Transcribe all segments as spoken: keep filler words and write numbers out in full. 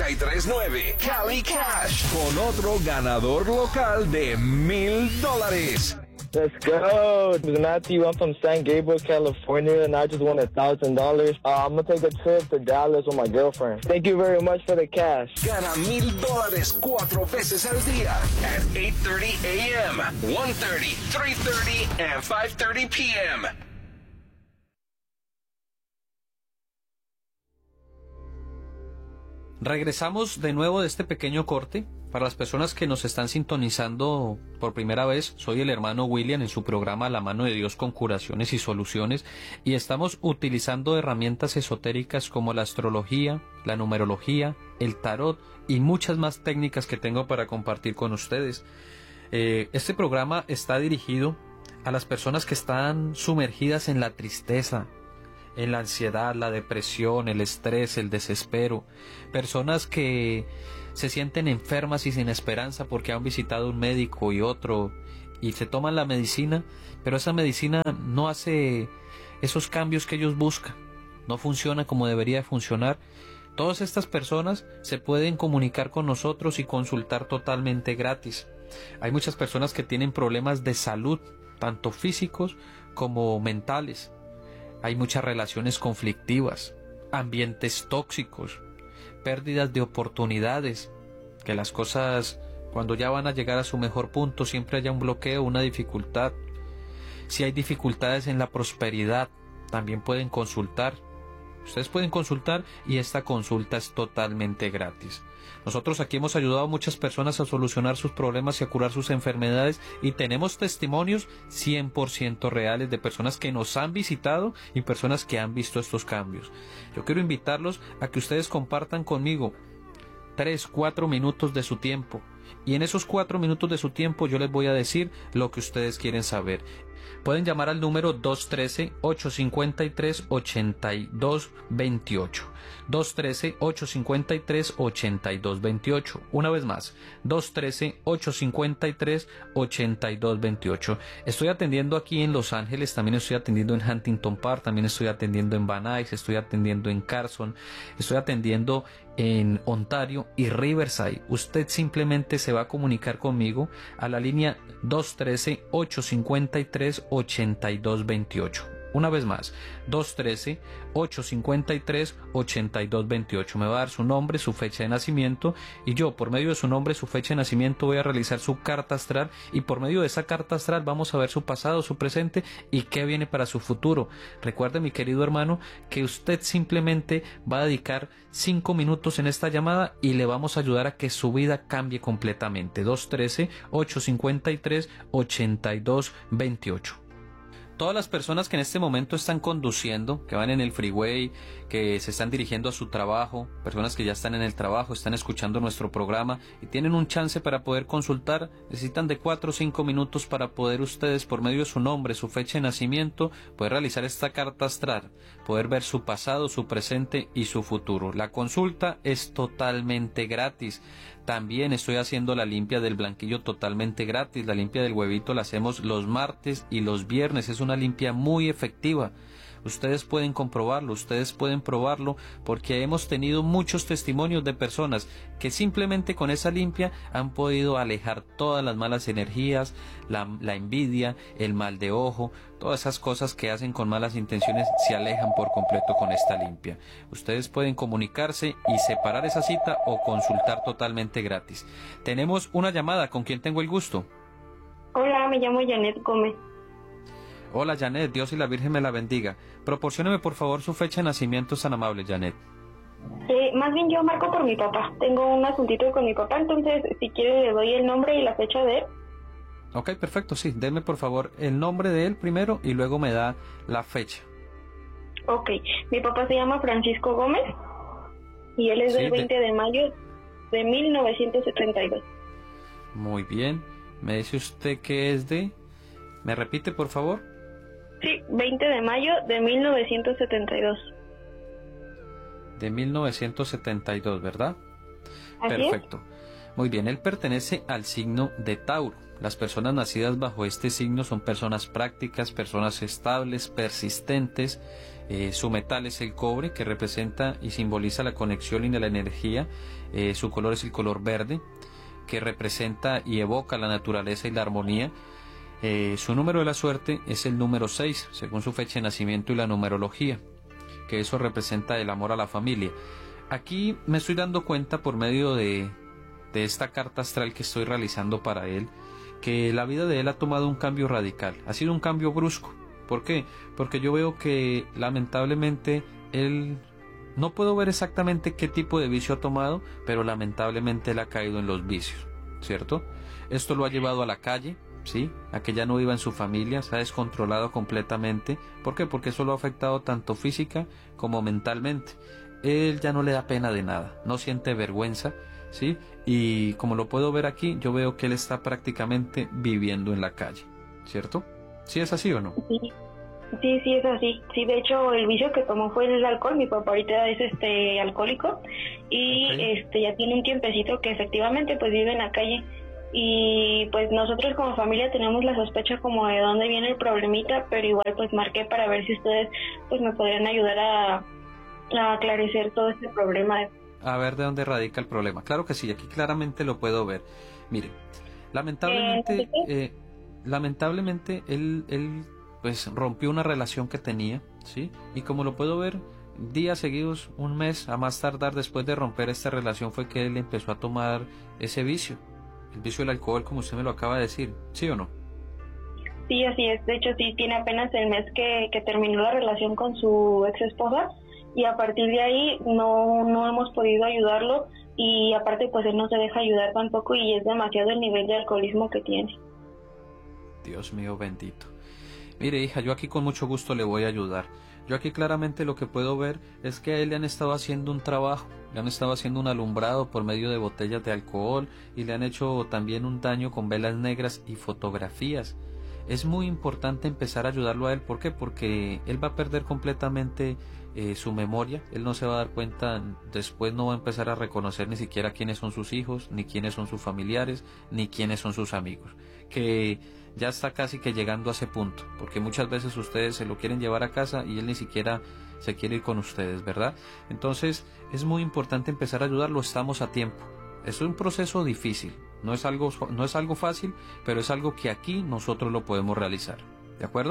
y tres nueve Cali Cash con otro ganador local de mil dólares. Let's go. This is Matthew. I'm from San Gabriel, California, and I just won a thousand dollars. I'm gonna take a trip to Dallas with my girlfriend. Thank you very much for the cash. Gana mil dólares cuatro veces al día at eight thirty a.m., one thirty, three thirty, and five thirty p.m. Regresamos de nuevo de este pequeño corte. Para las personas que nos están sintonizando por primera vez, soy el hermano William en su programa La Mano de Dios con Curaciones y Soluciones, y estamos utilizando herramientas esotéricas como la astrología, la numerología, el tarot y muchas más técnicas que tengo para compartir con ustedes. Eh, este programa está dirigido a las personas que están sumergidas en la tristeza, en la ansiedad, la depresión, el estrés, el desespero, personas que se sienten enfermas y sin esperanza porque han visitado un médico y otro y se toman la medicina, pero esa medicina no hace esos cambios que ellos buscan, no funciona como debería funcionar. Todas estas personas se pueden comunicar con nosotros y consultar totalmente gratis. Hay muchas personas que tienen problemas de salud, tanto físicos como mentales. Hay muchas relaciones conflictivas, ambientes tóxicos, pérdidas de oportunidades, que las cosas cuando ya van a llegar a su mejor punto siempre haya un bloqueo, una dificultad. Si hay dificultades en la prosperidad, también pueden consultar. Ustedes pueden consultar y esta consulta es totalmente gratis. Nosotros aquí hemos ayudado a muchas personas a solucionar sus problemas y a curar sus enfermedades, y tenemos testimonios cien por ciento reales de personas que nos han visitado y personas que han visto estos cambios. Yo quiero invitarlos a que ustedes compartan conmigo tres, cuatro minutos de su tiempo, y en esos cuatro minutos de su tiempo yo les voy a decir lo que ustedes quieren saber. Pueden llamar al número dos uno tres, ocho cinco tres, ocho dos dos ocho. dos uno tres, ocho cinco tres, ocho dos dos ocho. Una vez más, dos uno tres, ocho cinco tres, ocho dos dos ocho. Estoy atendiendo aquí en Los Ángeles, también estoy atendiendo en Huntington Park, también estoy atendiendo en Van Nuys, estoy atendiendo en Carson, estoy atendiendo en Ontario y Riverside. Usted simplemente se va a comunicar conmigo a la línea dos uno tres, ocho cinco tres, ocho dos dos ocho. Una vez más, dos uno tres, ocho cinco tres, ocho dos dos ocho. Me va a dar su nombre, su fecha de nacimiento, y yo, por medio de su nombre, su fecha de nacimiento, voy a realizar su carta astral, y por medio de esa carta astral vamos a ver su pasado, su presente y qué viene para su futuro. Recuerde, mi querido hermano, que usted simplemente va a dedicar cinco minutos en esta llamada y le vamos a ayudar a que su vida cambie completamente. dos uno tres, ocho cinco tres, ocho dos dos ocho. Todas las personas que en este momento están conduciendo, que van en el freeway, que se están dirigiendo a su trabajo, personas que ya están en el trabajo, están escuchando nuestro programa y tienen un chance para poder consultar, necesitan de cuatro o cinco minutos para poder ustedes, por medio de su nombre, su fecha de nacimiento, poder realizar esta carta astral, poder ver su pasado, su presente y su futuro. La consulta es totalmente gratis. También estoy haciendo la limpia del blanquillo totalmente gratis. La limpia del huevito la hacemos los martes y los viernes. Es una limpia muy efectiva. Ustedes pueden comprobarlo, ustedes pueden probarlo, porque hemos tenido muchos testimonios de personas que simplemente con esa limpia han podido alejar todas las malas energías, la, la envidia, el mal de ojo, todas esas cosas que hacen con malas intenciones se alejan por completo con esta limpia. Ustedes pueden comunicarse y separar esa cita o consultar totalmente gratis. Tenemos una llamada. ¿Con quién tengo el gusto? Hola, me llamo Janet Gómez. Hola, Janet, Dios y la Virgen me la bendiga. Proporcióneme por favor su fecha de nacimiento, tan amable, Janet. Eh, más bien yo marco por mi papá. Tengo un asuntito con mi papá, entonces si quiere le doy el nombre y la fecha de él. Ok, perfecto, sí. Deme por favor el nombre de él primero y luego me da la fecha. Ok, mi papá se llama Francisco Gómez y él es sí, del veinte de... de mayo de mil novecientos setenta y dos. Muy bien. Me dice usted que es de... ¿Me repite por favor? Sí, veinte de mayo de mil novecientos setenta y dos. De mil novecientos setenta y dos, ¿verdad? Así Perfecto. es. Muy bien, él pertenece al signo de Tauro. Las personas nacidas bajo este signo son personas prácticas, personas estables, persistentes. Eh, su metal es el cobre, que representa y simboliza la conexión y la energía. Eh, su color es el color verde, que representa y evoca la naturaleza y la armonía. Eh, su número de la suerte es el número seis, según su fecha de nacimiento y la numerología, que eso representa el amor a la familia. Aquí me estoy dando cuenta por medio de, de esta carta astral que estoy realizando para él, que la vida de él ha tomado un cambio radical, ha sido un cambio brusco. ¿Por qué? Porque yo veo que lamentablemente él, no puedo ver exactamente qué tipo de vicio ha tomado, pero lamentablemente él ha caído en los vicios, ¿cierto? Esto lo ha llevado a la calle, ¿sí? A que ya no viva en su familia, se ha descontrolado completamente. ¿Por qué? Porque eso lo ha afectado tanto física como mentalmente. Él ya no le da pena de nada, no siente vergüenza, ¿sí? Y como lo puedo ver aquí, yo veo que él está prácticamente viviendo en la calle, ¿cierto? ¿Sí es así o no? Sí, sí, sí es así. Sí, de hecho, el vicio que tomó fue el alcohol. Mi papá ahorita es este alcohólico y okay. este ya tiene un tiempecito que efectivamente pues vive en la calle. Y pues nosotros como familia tenemos la sospecha como de dónde viene el problemita, pero igual pues marqué para ver si ustedes pues me podrían ayudar a, a aclarecer todo este problema. A ver de dónde radica el problema. Claro que sí, aquí claramente lo puedo ver. Mire, lamentablemente, eh, eh, lamentablemente él, él pues rompió una relación que tenía, ¿sí? Y como lo puedo ver, días seguidos, un mes, a más tardar después de romper esta relación fue que él empezó a tomar ese vicio. El vicio del alcohol, como usted me lo acaba de decir, ¿sí o no? Sí, así es. De hecho, sí, tiene apenas el mes que, que terminó la relación con su ex esposa y a partir de ahí no, no hemos podido ayudarlo y aparte pues él no se deja ayudar tampoco y es demasiado el nivel de alcoholismo que tiene. Dios mío bendito. Mire, hija, yo aquí con mucho gusto le voy a ayudar. Yo aquí claramente lo que puedo ver es que a él le han estado haciendo un trabajo, le han estado haciendo un alumbrado por medio de botellas de alcohol y le han hecho también un daño con velas negras y fotografías. Es muy importante empezar a ayudarlo a él. ¿Por qué? Porque él va a perder completamente eh, su memoria. Él no se va a dar cuenta, después no va a empezar a reconocer ni siquiera quiénes son sus hijos, ni quiénes son sus familiares, ni quiénes son sus amigos. Que ya está casi que llegando a ese punto, porque muchas veces ustedes se lo quieren llevar a casa y él ni siquiera se quiere ir con ustedes, ¿verdad? Entonces es muy importante empezar a ayudarlo, estamos a tiempo. Es un proceso difícil, no es algo, no es algo fácil, pero es algo que aquí nosotros lo podemos realizar, ¿de acuerdo?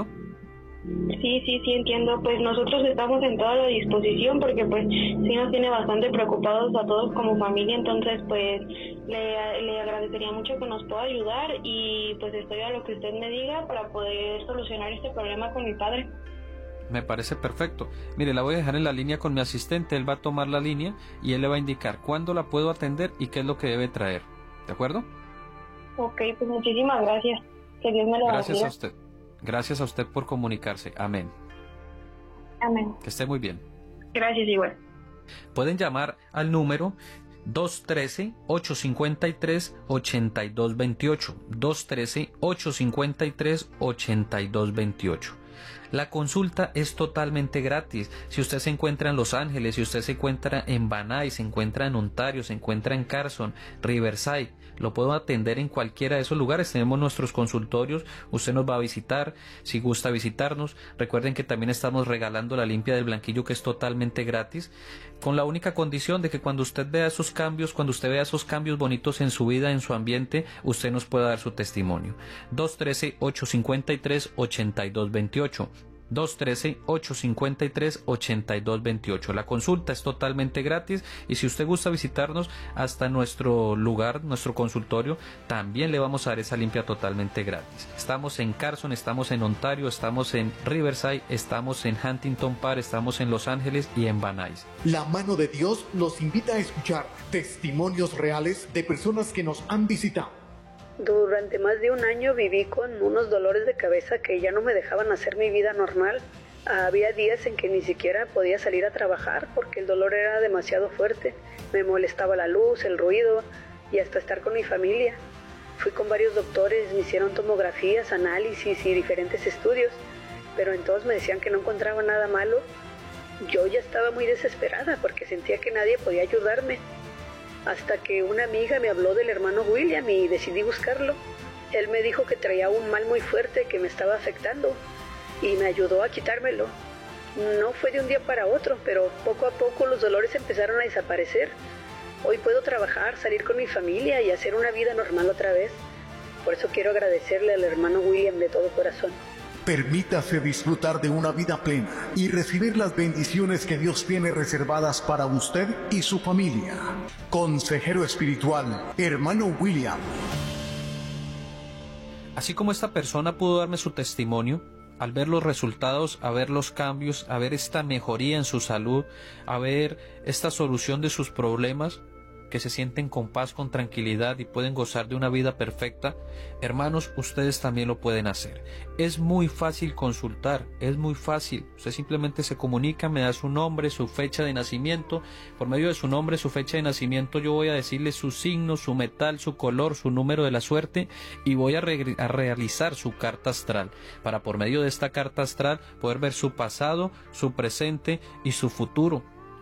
Sí, sí, sí, entiendo. Pues nosotros estamos en toda la disposición porque pues sí nos tiene bastante preocupados a todos como familia, entonces pues le, le agradecería mucho que nos pueda ayudar y pues estoy a lo que usted me diga para poder solucionar este problema con mi padre. Me parece perfecto. Mire, la voy a dejar en la línea con mi asistente, él va a tomar la línea y él le va a indicar cuándo la puedo atender y qué es lo que debe traer, ¿de acuerdo? Ok, pues muchísimas gracias. Que Dios me lo bendiga. Gracias a usted. Gracias a usted por comunicarse. Amén. Amén. Que esté muy bien. Gracias, igual. Pueden llamar al número dos uno tres, ocho cinco tres, ocho dos dos ocho. dos uno tres, ocho cinco tres, ocho dos dos ocho. La consulta es totalmente gratis. Si usted se encuentra en Los Ángeles, si usted se encuentra en Van Nuys, se encuentra en Ontario, se encuentra en Carson, Riverside, lo puedo atender en cualquiera de esos lugares. Tenemos nuestros consultorios, usted nos va a visitar, si gusta visitarnos. Recuerden que también estamos regalando la limpia del blanquillo, que es totalmente gratis, con la única condición de que cuando usted vea esos cambios, cuando usted vea esos cambios bonitos en su vida, en su ambiente, usted nos pueda dar su testimonio. dos uno tres, ocho cinco tres, ocho dos dos ocho. dos uno tres, ocho cinco tres, ocho dos dos ocho. La consulta es totalmente gratis y si usted gusta visitarnos hasta nuestro lugar, nuestro consultorio, también le vamos a dar esa limpia totalmente gratis. Estamos en Carson, estamos en Ontario, estamos en Riverside, estamos en Huntington Park, estamos en Los Ángeles y en Van Nuys. La mano de Dios nos invita a escuchar testimonios reales de personas que nos han visitado. Durante más de un año viví con unos dolores de cabeza que ya no me dejaban hacer mi vida normal. Había días en que ni siquiera podía salir a trabajar porque el dolor era demasiado fuerte. Me molestaba la luz, el ruido y hasta estar con mi familia. Fui con varios doctores, me hicieron tomografías, análisis y diferentes estudios, pero en todos me decían que no encontraba nada malo. Yo ya estaba muy desesperada porque sentía que nadie podía ayudarme. hasta que una amiga me habló del hermano William y decidí buscarlo. Él me dijo que traía un mal muy fuerte que me estaba afectando y me ayudó a quitármelo. No fue de un día para otro, pero poco a poco los dolores empezaron a desaparecer. Hoy puedo trabajar, salir con mi familia y hacer una vida normal otra vez. Por eso quiero agradecerle al hermano William de todo corazón. Permítase disfrutar de una vida plena y recibir las bendiciones que Dios tiene reservadas para usted y su familia. Consejero espiritual, hermano William. Así como esta persona pudo darme su testimonio, al ver los resultados, a ver los cambios, a ver esta mejoría en su salud, a ver esta solución de sus problemas, que se sienten con paz, con tranquilidad y pueden gozar de una vida perfecta, hermanos, ustedes también lo pueden hacer. Es muy fácil consultar, es muy fácil. Usted simplemente se comunica, me da su nombre, su fecha de nacimiento. Por medio de su nombre, su fecha de nacimiento, yo voy a decirle su signo, su metal, su color, su número de la suerte y voy a, re a realizar su carta astral para, por medio de esta carta astral, poder ver su pasado, su presente y su futuro.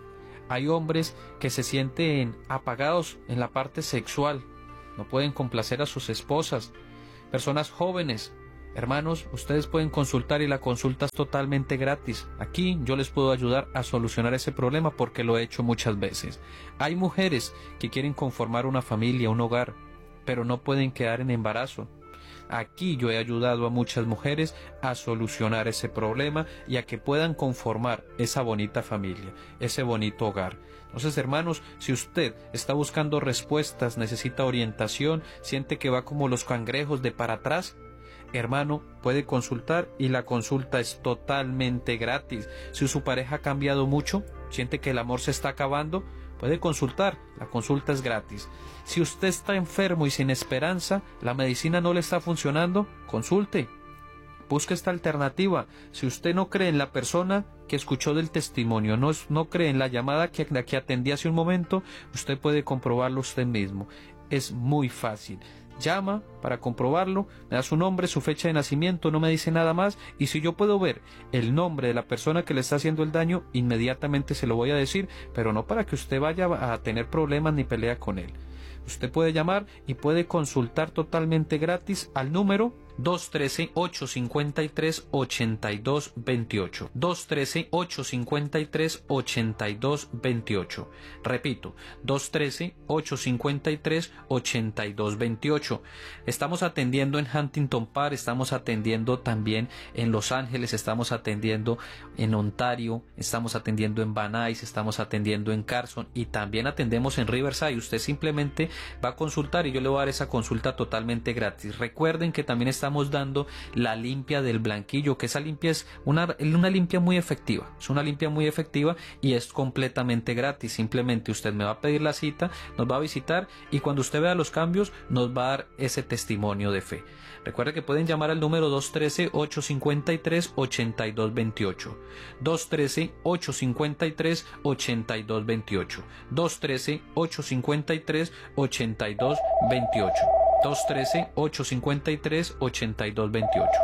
Hay hombres que se sienten apagados en la parte sexual, no pueden complacer a sus esposas. Personas jóvenes, hermanos, ustedes pueden consultar y la consulta es totalmente gratis. Aquí yo les puedo ayudar a solucionar ese problema porque lo he hecho muchas veces. Hay mujeres que quieren conformar una familia, un hogar, pero no pueden quedar en embarazo. Aquí yo he ayudado a muchas mujeres a solucionar ese problema y a que puedan conformar esa bonita familia, ese bonito hogar. Entonces, hermanos, si usted está buscando respuestas, necesita orientación, siente que va como los cangrejos de para atrás, hermano, puede consultar y la consulta es totalmente gratis. Si su pareja ha cambiado mucho, siente que el amor se está acabando, puede consultar, la consulta es gratis. Si usted está enfermo y sin esperanza, la medicina no le está funcionando, consulte. Busque esta alternativa. Si usted no cree en la persona que escuchó del testimonio, no, no cree en la llamada que, la que atendí hace un momento, usted puede comprobarlo usted mismo. Es muy fácil. Llama para comprobarlo, me da su nombre, su fecha de nacimiento, no me dice nada más, y si yo puedo ver el nombre de la persona que le está haciendo el daño, inmediatamente se lo voy a decir, pero no para que usted vaya a tener problemas ni pelea con él. Usted puede llamar y puede consultar totalmente gratis al número dos uno tres, ocho cinco tres, ocho dos dos ocho. dos uno tres, ocho cinco tres, ocho dos dos ocho. Repito, dos uno tres, ocho cinco tres, ocho dos dos ocho. Estamos atendiendo en Huntington Park, estamos atendiendo también en Los Ángeles, estamos atendiendo en Ontario, estamos atendiendo en Van Nuys, estamos atendiendo en Carson y también atendemos en Riverside. Usted simplemente va a consultar y yo le voy a dar esa consulta totalmente gratis. Recuerden que también está estamos dando la limpia del blanquillo, que esa limpia es una, una limpia muy efectiva, es una limpia muy efectiva y es completamente gratis. Simplemente usted me va a pedir la cita, nos va a visitar y cuando usted vea los cambios nos va a dar ese testimonio de fe. Recuerde que pueden llamar al número dos uno tres, ocho cinco tres, ocho dos dos ocho. dos uno tres, ocho cinco tres, ocho dos dos ocho. dos uno tres, ocho cinco tres, ocho dos dos ocho. dos uno tres, ocho cinco tres, ocho dos dos ocho.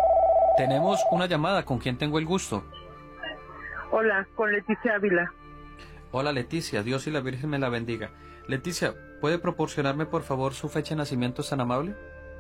Tenemos una llamada. ¿Con quién tengo el gusto? Hola, con Leticia Ávila. Hola Leticia, Dios y la Virgen me la bendiga. Leticia, ¿puede proporcionarme por favor su fecha de nacimiento, es tan amable?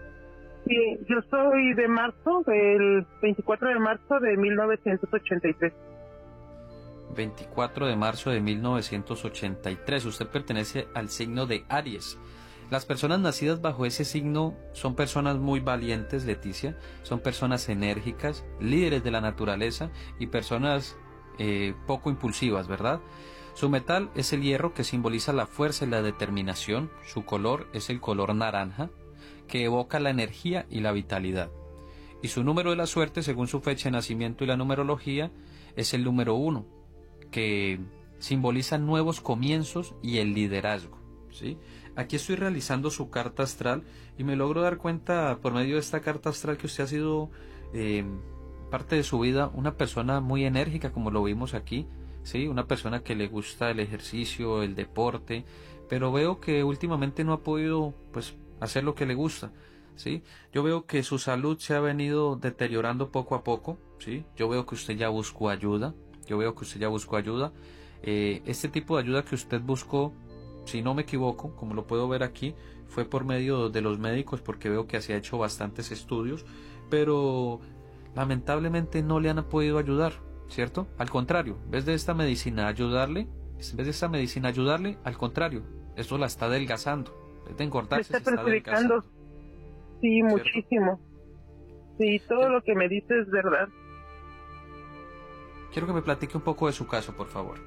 Sí, yo soy de marzo, del veinticuatro de marzo de mil novecientos ochenta y tres. veinticuatro de marzo de mil novecientos ochenta y tres. Usted pertenece al signo de Aries. Las personas nacidas bajo ese signo son personas muy valientes, Leticia, son personas enérgicas, líderes de la naturaleza y personas eh, poco impulsivas, ¿verdad? Su metal es el hierro, que simboliza la fuerza y la determinación. Su color es el color naranja, que evoca la energía y la vitalidad. Y su número de la suerte, según su fecha de nacimiento y la numerología, es el número uno, que simboliza nuevos comienzos y el liderazgo, ¿sí? Aquí estoy realizando su carta astral y me logro dar cuenta por medio de esta carta astral que usted ha sido eh, parte de su vida una persona muy enérgica, como lo vimos aquí, ¿sí? Una persona que le gusta el ejercicio, el deporte, pero veo que últimamente no ha podido pues hacer lo que le gusta, ¿sí? Yo veo que su salud se ha venido deteriorando poco a poco, ¿sí? Yo veo que usted ya buscó ayuda, yo veo que usted ya buscó ayuda. Eh, este tipo de ayuda que usted buscó si no me equivoco, como lo puedo ver aquí, fue por medio de los médicos porque veo que se ha hecho bastantes estudios, pero lamentablemente no le han podido ayudar, ¿cierto? Al contrario, en vez de esta medicina ayudarle, en vez de esta medicina ayudarle, al contrario, eso la está adelgazando. En vez de engordarse, me está se está perjudicando. adelgazando. Sí, ¿Cierto? muchísimo. Sí, todo lo que me dice es verdad. Quiero que me platique un poco de su caso, por favor.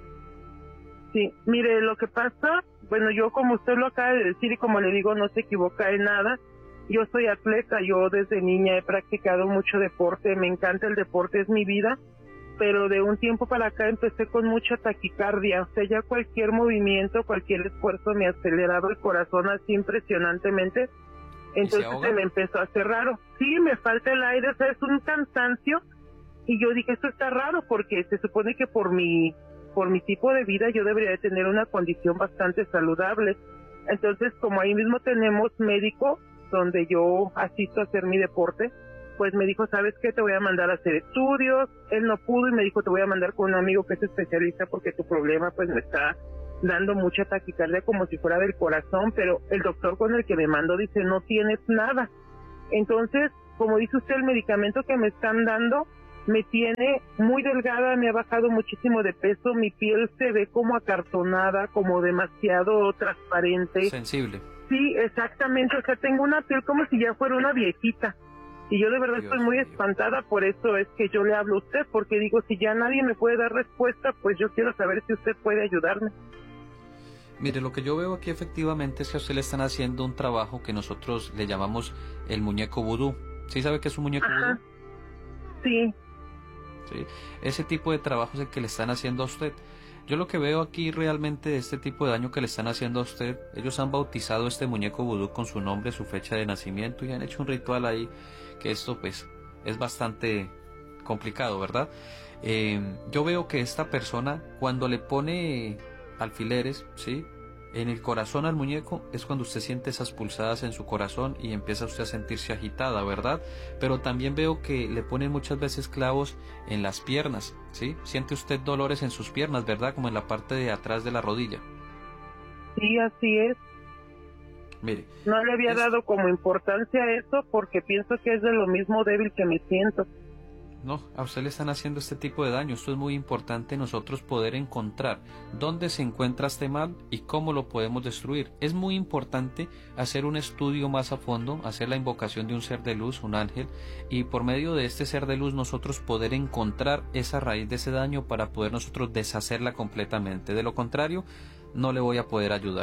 Sí, mire, lo que pasa, bueno, yo como usted lo acaba de decir y como le digo, no se equivoca en nada. Yo soy atleta, yo desde niña he practicado mucho deporte, me encanta el deporte, es mi vida, pero de un tiempo para acá empecé con mucha taquicardia, o sea, ya cualquier movimiento, cualquier esfuerzo me aceleraba el corazón así impresionantemente, entonces se, se me empezó a hacer raro. Sí, me falta el aire, o sea, es un cansancio, y yo dije, esto está raro, porque se supone que por mi, por mi tipo de vida yo debería de tener una condición bastante saludable. Entonces, como ahí mismo tenemos médico, donde yo asisto a hacer mi deporte, pues me dijo, ¿sabes qué? Te voy a mandar a hacer estudios. Él no pudo y me dijo, te voy a mandar con un amigo que es especialista porque tu problema pues me está dando mucha taquicardia como si fuera del corazón, pero el doctor con el que me mandó dice, no tienes nada. Entonces, como dice usted, el medicamento que me están dando me tiene muy delgada, me ha bajado muchísimo de peso, mi piel se ve como acartonada, como demasiado transparente. Sensible. Sí, exactamente, o sea, tengo una piel como si ya fuera una viejita. Y yo de verdad Dios estoy muy mío. espantada, por eso es que yo le hablo a usted, porque digo, si ya nadie me puede dar respuesta, pues yo quiero saber si usted puede ayudarme. Mire, lo que yo veo aquí efectivamente es que a usted le están haciendo un trabajo que nosotros le llamamos el muñeco vudú. ¿Sí sabe qué es un muñeco Ajá. vudú? Sí. Sí. Ese tipo de trabajo es el que le están haciendo a usted. Yo lo que veo aquí realmente de este tipo de daño que le están haciendo a usted, ellos han bautizado este muñeco vudú con su nombre, su fecha de nacimiento y han hecho un ritual ahí, que esto pues es bastante complicado, ¿verdad? Eh, yo veo que esta persona cuando le pone alfileres, ¿sí?, en el corazón al muñeco, es cuando usted siente esas pulsadas en su corazón y empieza usted a sentirse agitada, ¿verdad? Pero también veo que le ponen muchas veces clavos en las piernas, ¿sí? Siente usted dolores en sus piernas, ¿verdad? Como en la parte de atrás de la rodilla. Sí, así es. Mire. No le había es... dado como importancia a eso porque pienso que es de lo mismo débil que me siento. No, a usted le están haciendo este tipo de daño. Esto es muy importante nosotros poder encontrar dónde se encuentra este mal y cómo lo podemos destruir. Es muy importante hacer un estudio más a fondo, hacer la invocación de un ser de luz, un ángel, y por medio de este ser de luz nosotros poder encontrar esa raíz de ese daño para poder nosotros deshacerla completamente. De lo contrario, no le voy a poder ayudar.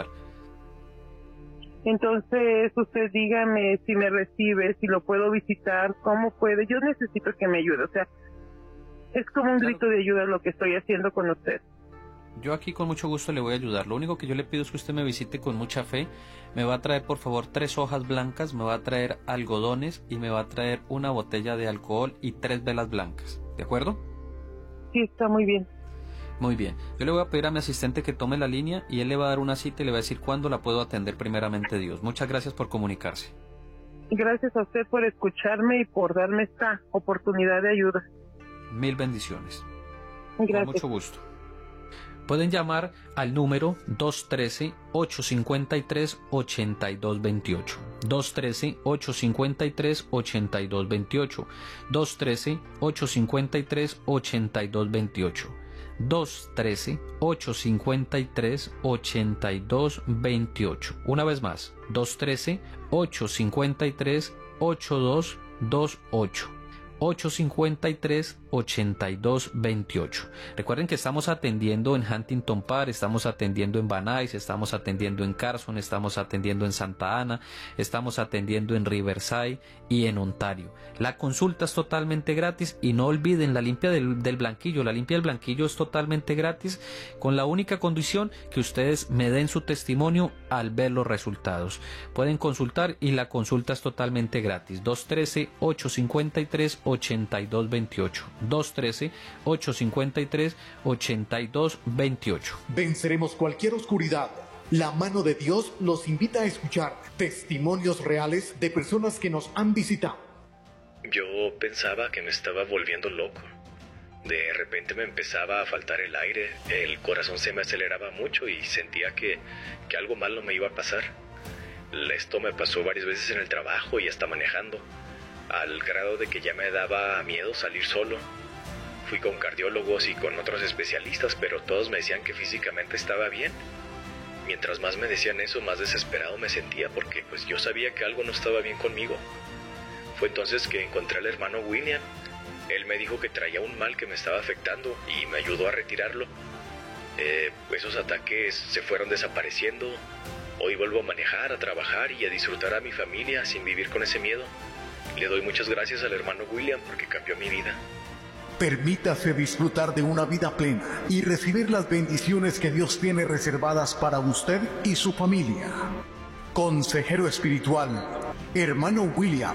Entonces, usted dígame si me recibe, si lo puedo visitar, cómo puede. Yo necesito que me ayude, o sea, es como un Claro. grito de ayuda lo que estoy haciendo con usted. Yo aquí con mucho gusto le voy a ayudar. Lo único que yo le pido es que usted me visite con mucha fe. Me va a traer por favor tres hojas blancas, me va a traer algodones y me va a traer una botella de alcohol y tres velas blancas. ¿De acuerdo? Sí, está muy bien. Muy bien. Yo le voy a pedir a mi asistente que tome la línea y él le va a dar una cita y le va a decir cuándo la puedo atender primeramente Dios. Muchas gracias por comunicarse. Gracias a usted por escucharme y por darme esta oportunidad de ayuda. Mil bendiciones. Gracias. Con mucho gusto. Pueden llamar al número dos uno tres, ocho cinco tres, ocho dos dos ocho. dos uno tres, ocho cinco tres, ocho dos dos ocho. dos uno tres, ocho cinco tres, ocho dos dos ocho. dos uno tres, ocho cinco tres, ocho dos dos ocho. Una vez más, dos uno tres, ocho cinco tres, ocho dos dos ocho. ocho cinco tres, ocho dos dos ocho. Recuerden que estamos atendiendo en Huntington Park, estamos atendiendo en Van Nuys, estamos atendiendo en Carson, estamos atendiendo en Santa Ana, estamos atendiendo en Riverside y en Ontario. La consulta es totalmente gratis y no olviden la limpia del, del blanquillo. La limpia del blanquillo es totalmente gratis con la única condición que ustedes me den su testimonio al ver los resultados. Pueden consultar y la consulta es totalmente gratis. dos uno tres, ocho cinco tres, ocho dos dos ocho. dos uno tres, ocho cinco tres, ocho dos dos ocho. Venceremos cualquier oscuridad. La mano de Dios los invita a escuchar testimonios reales de personas que nos han visitado. Yo pensaba que me estaba volviendo loco. De repente me empezaba a faltar el aire, el corazón se me aceleraba mucho y sentía que, que algo malo me iba a pasar. Esto me pasó varias veces en el trabajo y hasta manejando, al grado de que ya me daba miedo salir solo. Fui con cardiólogos y con otros especialistas, pero todos me decían que físicamente estaba bien. Mientras más me decían eso, más desesperado me sentía porque pues yo sabía que algo no estaba bien conmigo. Fue entonces que encontré al hermano William. Él me dijo que traía un mal que me estaba afectando y me ayudó a retirarlo. Eh, esos ataques se fueron desapareciendo. Hoy vuelvo a manejar, a trabajar y a disfrutar a mi familia sin vivir con ese miedo. Le doy muchas gracias al hermano William porque cambió mi vida. Permítase disfrutar de una vida plena y recibir las bendiciones que Dios tiene reservadas para usted y su familia. Consejero espiritual, hermano William.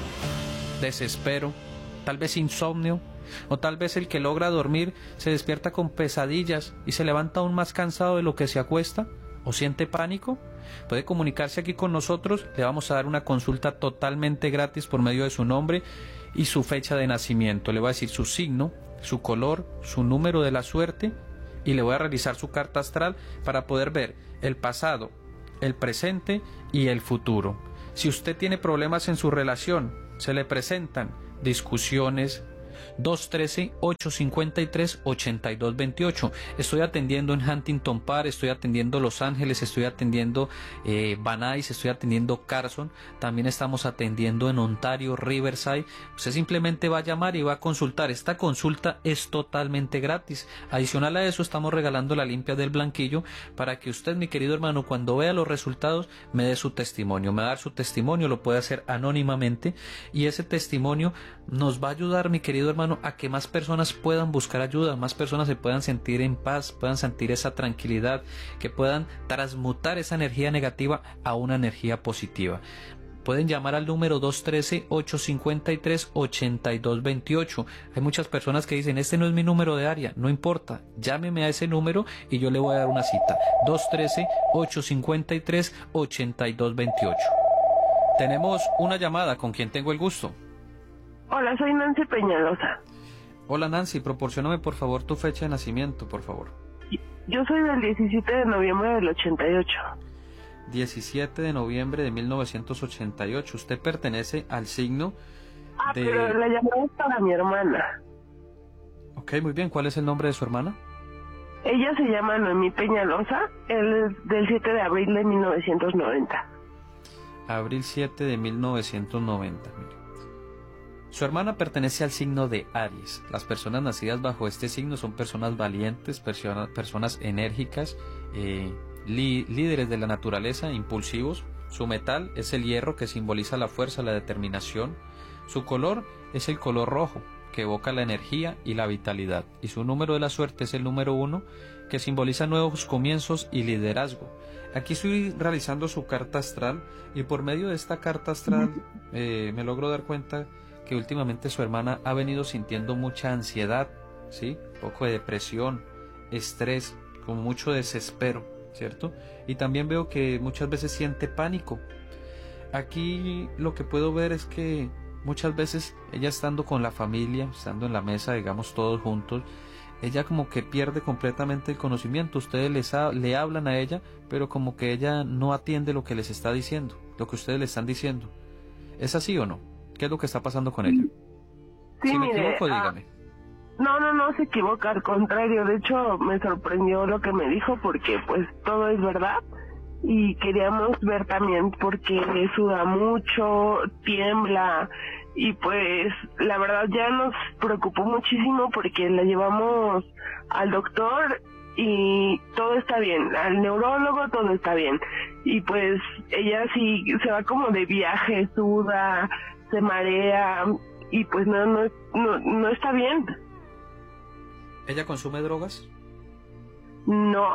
Desespero, tal vez insomnio, o tal vez el que logra dormir se despierta con pesadillas y se levanta aún más cansado de lo que se acuesta, o siente pánico. Puede comunicarse aquí con nosotros, le vamos a dar una consulta totalmente gratis por medio de su nombre y su fecha de nacimiento. Le voy a decir su signo, su color, su número de la suerte y le voy a realizar su carta astral para poder ver el pasado, el presente y el futuro. Si usted tiene problemas en su relación, se le presentan discusiones, dos uno tres, ocho cinco tres, ocho dos dos ocho. Estoy atendiendo en Huntington Park, estoy atendiendo Los Ángeles, estoy atendiendo eh, Van Nuys, estoy atendiendo Carson, también estamos atendiendo en Ontario, Riverside. Usted simplemente va a llamar y va a consultar. Esta consulta es totalmente gratis. Adicional a eso, estamos regalando la limpia del blanquillo para que usted, mi querido hermano, cuando vea los resultados, me dé su testimonio. Me va a dar su testimonio, lo puede hacer anónimamente y ese testimonio nos va a ayudar, mi querido hermano, a que más personas puedan buscar ayuda, más personas se puedan sentir en paz, puedan sentir esa tranquilidad, que puedan transmutar esa energía negativa a una energía positiva. Pueden llamar al número dos uno tres, ocho cinco tres, ocho dos dos ocho. Hay muchas personas que dicen, este no es mi número de área. No importa, llámeme a ese número y yo le voy a dar una cita. dos uno tres, ocho cinco tres, ocho dos dos ocho. Tenemos una llamada, ¿con quien tengo el gusto? Hola, soy Nancy Peñalosa. Hola Nancy, proporcióname por favor tu fecha de nacimiento, por favor. Yo soy del diecisiete de noviembre del ochenta y ocho. diecisiete de noviembre de mil novecientos ochenta y ocho. Usted pertenece al signo ah, de... pero la llamada es para mi hermana. Ok, muy bien. ¿Cuál es el nombre de su hermana? Ella se llama Noemí Peñalosa. Él es del siete de abril de mil novecientos noventa. Abril siete de mil novecientos noventa. Mire. Su hermana pertenece al signo de Aries. Las personas nacidas bajo este signo son personas valientes, personas, personas enérgicas, eh, li, líderes de la naturaleza, impulsivos. Su metal es el hierro, que simboliza la fuerza, la determinación. Su color es el color rojo, que evoca la energía y la vitalidad. Y su número de la suerte es el número uno, que simboliza nuevos comienzos y liderazgo. Aquí estoy realizando su carta astral y por medio de esta carta astral eh, me logro dar cuenta que últimamente su hermana ha venido sintiendo mucha ansiedad, ¿sí? Un poco de depresión, estrés, como mucho desespero, ¿cierto? Y también veo que muchas veces siente pánico. Aquí lo que puedo ver es que muchas veces ella estando con la familia, estando en la mesa, digamos todos juntos, ella como que pierde completamente el conocimiento. Ustedes les ha, le hablan a ella, pero como que ella no atiende lo que les está diciendo, lo que ustedes le están diciendo. ¿Es así o no? ¿Qué es lo que está pasando con ella? Sí, si me mire, equivoco, ah, dígame. No, no, no se equivoca, al contrario. De hecho, me sorprendió lo que me dijo porque pues todo es verdad. Y queríamos ver también porque suda mucho, tiembla y pues la verdad ya nos preocupó muchísimo porque la llevamos al doctor y todo está bien, al neurólogo todo está bien y pues ella sí se va como de viaje, suda, se marea y pues no no no, no está bien. ¿Ella consume drogas? No.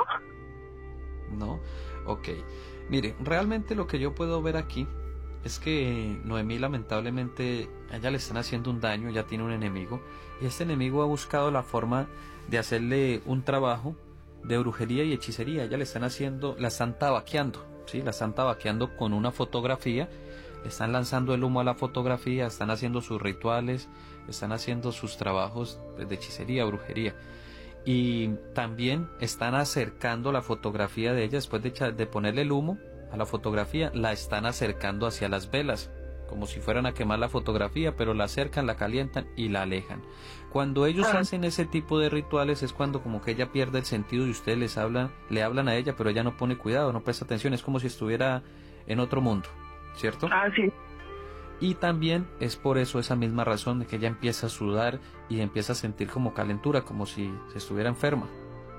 No. Ok, mire, realmente lo que yo puedo ver aquí es que Noemí lamentablemente a ella le están haciendo un daño, ella tiene un enemigo y este enemigo ha buscado la forma de hacerle un trabajo de brujería y hechicería. Ella le están haciendo, la están tabaqueando, ¿sí? La están tabaqueando con una fotografía, están lanzando el humo a la fotografía, están haciendo sus rituales, están haciendo sus trabajos de hechicería, brujería. Y también están acercando la fotografía de ella, después de, de ponerle el humo a la fotografía, la están acercando hacia las velas, como si fueran a quemar la fotografía, pero la acercan, la calientan y la alejan. Cuando ellos ah. hacen ese tipo de rituales es cuando como que ella pierde el sentido y ustedes les hablan, le hablan a ella, pero ella no pone cuidado, no presta atención, es como si estuviera en otro mundo, ¿cierto? Ah, sí. Y también es por eso, esa misma razón de que ella empieza a sudar y empieza a sentir como calentura, como si se estuviera enferma.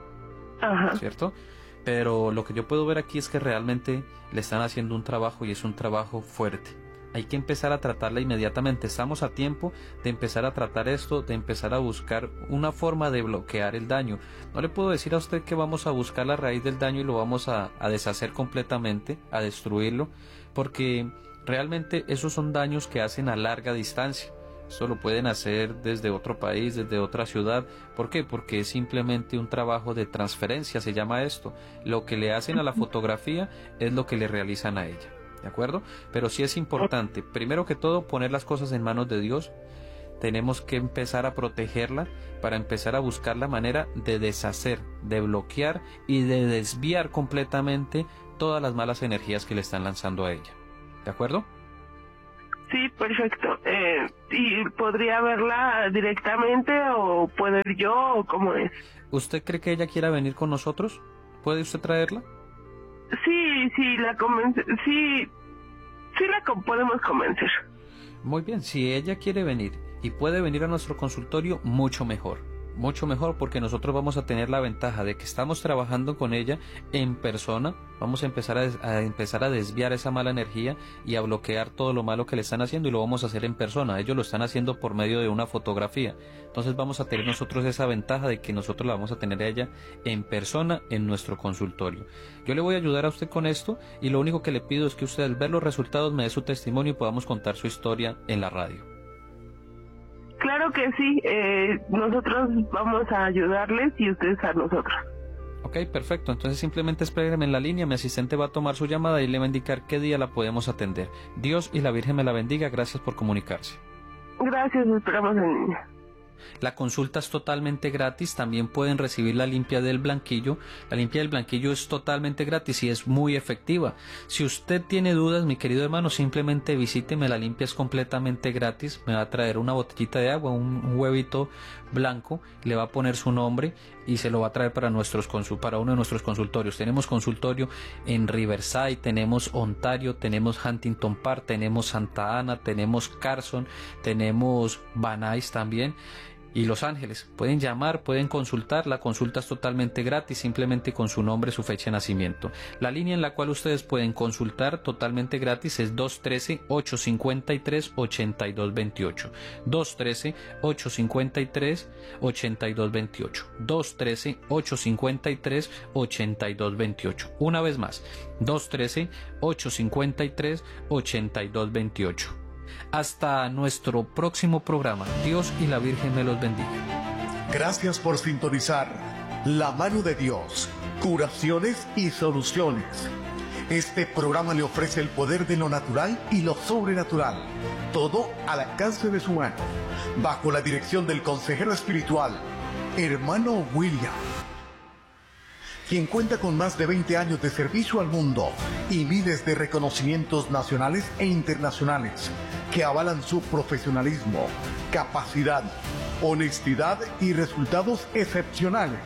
Ajá. ¿Cierto? Pero lo que yo puedo ver aquí es que realmente le están haciendo un trabajo y es un trabajo fuerte. Hay que empezar a tratarla inmediatamente. Estamos a tiempo de empezar a tratar esto, de empezar a buscar una forma de bloquear el daño. No le puedo decir a usted que vamos a buscar la raíz del daño y lo vamos a, a deshacer completamente, a destruirlo, porque realmente esos son daños que hacen a larga distancia. Esto lo pueden hacer desde otro país, desde otra ciudad. ¿Por qué? Porque es simplemente un trabajo de transferencia, se llama esto. Lo que le hacen a la fotografía es lo que le realizan a ella. ¿De acuerdo? Pero sí es importante, primero que todo, poner las cosas en manos de Dios. Tenemos que empezar a protegerla para empezar a buscar la manera de deshacer, de bloquear y de desviar completamente todas las malas energías que le están lanzando a ella. ¿De acuerdo? Sí, perfecto. Eh, ¿Y podría verla directamente o puedo ir yo o cómo es? ¿Usted cree que ella quiera venir con nosotros? ¿Puede usted traerla? Sí, sí, la convence, sí, sí la con podemos convencer. Muy bien, si ella quiere venir y puede venir a nuestro consultorio, mucho mejor. Mucho mejor porque nosotros vamos a tener la ventaja de que estamos trabajando con ella en persona. Vamos a empezar a, a empezar a desviar esa mala energía y a bloquear todo lo malo que le están haciendo y lo vamos a hacer en persona. Ellos lo están haciendo por medio de una fotografía. Entonces vamos a tener nosotros esa ventaja de que nosotros la vamos a tener a ella en persona en nuestro consultorio. Yo le voy a ayudar a usted con esto y lo único que le pido es que usted al ver los resultados me dé su testimonio y podamos contar su historia en la radio. Claro que sí, eh, nosotros vamos a ayudarles y ustedes a nosotros. Ok, perfecto, entonces simplemente espérenme en la línea, mi asistente va a tomar su llamada y le va a indicar qué día la podemos atender. Dios y la Virgen me la bendiga, gracias por comunicarse. Gracias, esperamos en línea. La consulta es totalmente gratis, también pueden recibir la limpia del blanquillo. La limpia del blanquillo es totalmente gratis y es muy efectiva. Si usted tiene dudas, mi querido hermano, simplemente visíteme, la limpia es completamente gratis. Me va a traer una botellita de agua, un, un huevito blanco, le va a poner su nombre y se lo va a traer para, nuestros, para uno de nuestros consultorios. Tenemos consultorio en Riverside, tenemos Ontario, tenemos Huntington Park, tenemos Santa Ana, tenemos Carson, tenemos Van Nuys también. Y Los Ángeles. Pueden llamar, pueden consultar, la consulta es totalmente gratis, simplemente con su nombre, su fecha de nacimiento. La línea en la cual ustedes pueden consultar totalmente gratis es dos uno tres, ocho cinco tres, ocho dos dos ocho. dos uno tres, ocho cinco tres, ocho dos dos ocho. dos uno tres, ocho cinco tres, ocho dos dos ocho. Una vez más, dos uno tres, ocho cinco tres, ocho dos dos ocho. Hasta nuestro próximo programa. Dios y la Virgen me los bendiga. Gracias por sintonizar La Mano de Dios, curaciones y soluciones. Este programa le ofrece el poder de lo natural y lo sobrenatural, todo al alcance de su mano, bajo la dirección del consejero espiritual, hermano William, quien cuenta con más de veinte años de servicio al mundo y miles de reconocimientos nacionales e internacionales que avalan su profesionalismo, capacidad, honestidad y resultados excepcionales.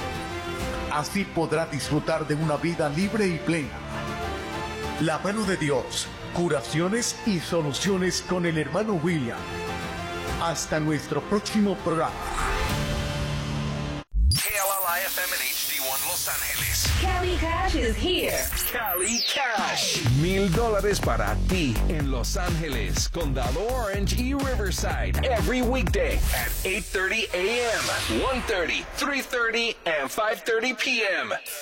Así podrá disfrutar de una vida libre y plena. La Mano de Dios, curaciones y soluciones con el hermano William. Hasta nuestro próximo programa. Los Ángeles. Cali Cash is here. Cali Cash. Mil dólares para ti en Los Ángeles, Condado Orange y Riverside. Every weekday at eight thirty a m, one thirty, three thirty, and five thirty p m